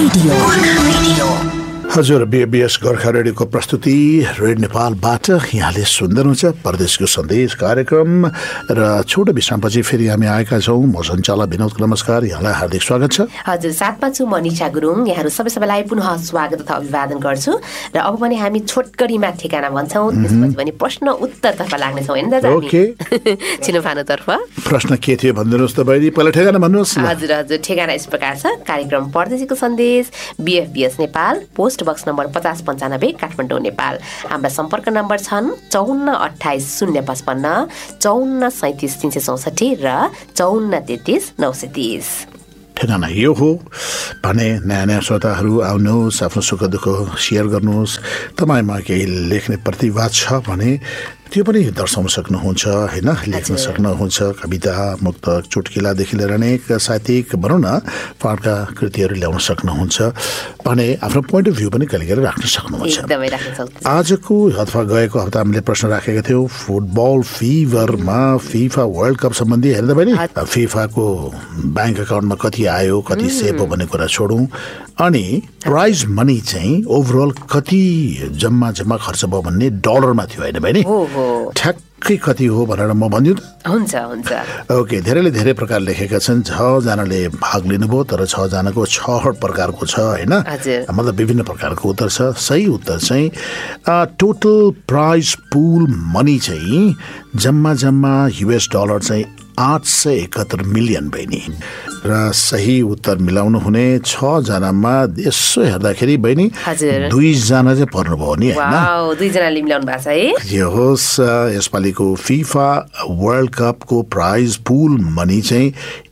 Radio हजुर BBS Gorkha रेडियोको प्रस्तुति रेड नेपालबाट यहाँले सुन्दै हुनुहुन्छ परदेशको सन्देश कार्यक्रम र छोटो विश्रामपछि फेरि हामी आएका छौँ। म सञ्चालक विनोद, नमस्कार, यहाँलाई हार्दिक स्वागत छ। हजुर, साथमा छु मनिषा गुरुङ। यहाँहरू सबैलाई पुनः स्वागत तथा अभिवादन गर्छु। र अब पनि हामी छोटकरीमा ठेगाना भन्छौँ, त्यसपछि पनि प्रश्न उत्तरतर्फ लाग्नेछौँ होइन दादा? ओके, छिनोफानोतर्फ प्रश्न के थियो भनिदिनुहोस् त बहिनी, पहिला ठेगाना भन्नुहोस्। हजुर, ठेगाना यस प्रकार छ। कार्यक्रम परदेशीको सन्देश, BFBS Nepal, post box number 5095, Kathmandu, Nepal. हाम्रा सम्पर्क नम्बर छन् 54 28 055, 54 37 364 र 54 33 930। ठेगाना यो हो भने नयाँ श्रोताहरू आउनुहोस्, आफ्नो सुख दुःख सेयर गर्नुहोस्। तपाईँमा केही लेख्ने प्रतिभा छ भने त्यो पनि दर्शाउन सक्नुहुन्छ होइन, लेख्न सक्नुहुन्छ। कविता, मुक्तक, चुटकिलादेखि लिएर अनेक साहित्यिक भनौँ न पाठका कृतिहरू ल्याउन सक्नुहुन्छ भने आफ्नो पोइन्ट अफ भ्यू पनि कहिले कहिले राख्न सक्नुहुन्छ। आजको अथवा गएको हप्ता हामीले प्रश्न राखेका थियौँ फुटबल फिभरमा फिफा वर्ल्ड कप सम्बन्धी। हेर्दा पनि फिफाको ब्याङ्क अकाउन्टमा कति आयो, कति सेभ हो भन्ने कुरा छोडौँ, अनि प्राइज मनी चाहिँ ओभरअल कति जम्मा खर्च भयो भन्ने डलरमा थियो होइन बहिनी? ठ्याक्कै कति हो भनेर म भनिदिउँ त? हुन्छ। ओके, धेरैले धेरै प्रकार लेखेका छन्। 6 जनाले भाग लिनुभयो, तर 6 जनाको 6 प्रकारको छ होइन, मतलब विभिन्न प्रकारको उत्तर छ। सही उत्तर चाहिँ टोटल प्राइज पुल मनी चाहिँ जम्मा US डलर चाहिँ 871 मिलियन बहिनी। र सही उत्तर मिलाउनु हुने 6 जनामा यसो हेर्दाखेरि बहिनी 2 जना चाहिँ पर्नुभयो नि होइन? 2 जनाले मिलाउनु भएको छ है। यो होस् यसपालिको फिफा वर्ल्ड कपको प्राइज पुल मनी चाहिँ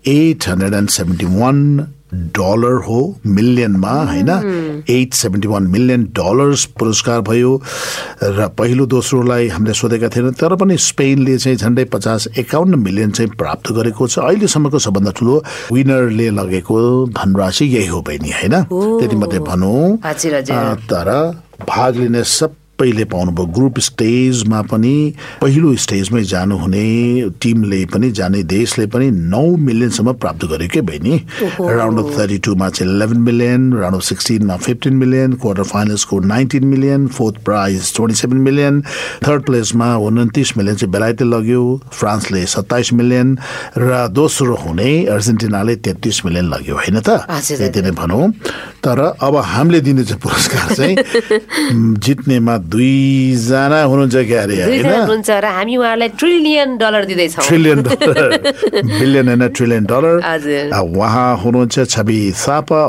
$871 हो मिलियनमा होइन। $871 मिलियन पुरस्कार भयो। र पहिलो दोस्रोलाई हामीले सोधेका थिएनौँ, तर पनि स्पेनले चाहिँ झन्डै 51 मिलियन चाहिँ प्राप्त गरेको छ। अहिलेसम्मको सबभन्दा ठुलो विनरले लगेको धनराशि यही हो बहिनी होइन? त्यति मात्रै भनौँ। तर भाग लिने सबैले पाउनुभयो। ग्रुप स्टेजमा पनि पहिलो स्टेजमै जानुहुने टिमले पनि, जाने देशले पनि 9 मिलियनसम्म प्राप्त गर्यो के बहिनी? राउन्ड अफ 32मा चाहिँ 11 million, round of 16मा 15 million, quarter फाइनल्सको 19 million, fourth price 27 million, third प्लेसमा 29 million चाहिँ बेलायतले लग्यो, फ्रान्सले 27 मिलियन र दोस्रो हुने अर्जेन्टिनाले 33 मिलियन लग्यो होइन त? त्यति नै भनौँ। तर अब हामीले दिने चाहिँ पुरस्कार चाहिँ जित्नेमा 2 जना हुनुहुन्छ क्या अरे होइन? हुनुहुन्छ र हामी उहाँलाई $1 ट्रिलियन दिँदैछौँ। $1 ट्रिलियन, बिलियन होइन $1 ट्रिलियन। उहाँ हुनुहुन्छ छवि थापा